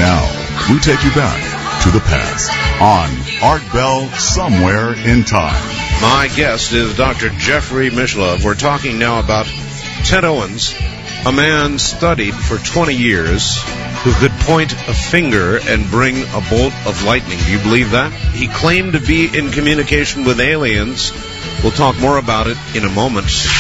Now, we take you back to the past on Art Bell Somewhere in Time. My guest is Dr. Jeffrey Mishlove. We're talking now about Ted Owens, a man studied for 20 years who could point a finger and bring a bolt of lightning. Do you believe that? He claimed to be in communication with aliens. We'll talk more about it in a moment.